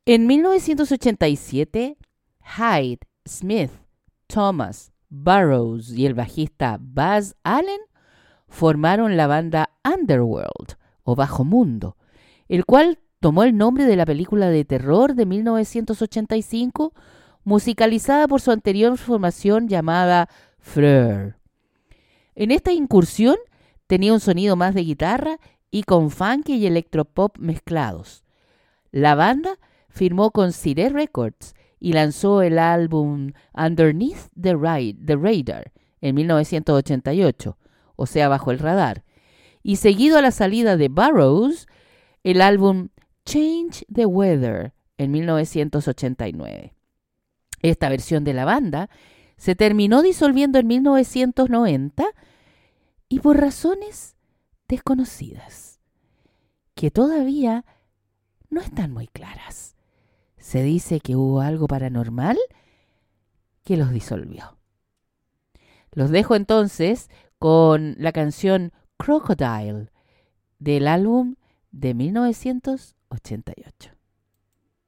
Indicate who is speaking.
Speaker 1: En 1987, Hyde, Smith, Thomas, Burroughs y el bajista Buzz Allen formaron la banda Underworld, o Bajo Mundo, el cual tomó el nombre de la película de terror de 1985, musicalizada por su anterior formación llamada Fleur. En esta incursión tenía un sonido más de guitarra y con funk y electropop mezclados. La banda firmó con Sire Records y lanzó el álbum Underneath the Radar en 1988, o sea, Bajo el Radar, y seguido a la salida de Burroughs, el álbum Change the Weather en 1989. Esta versión de la banda se terminó disolviendo en 1990 y por razones desconocidas, que todavía no están muy claras. Se dice que hubo algo paranormal que los disolvió. Los dejo entonces con la canción Crocodile del álbum de 1988.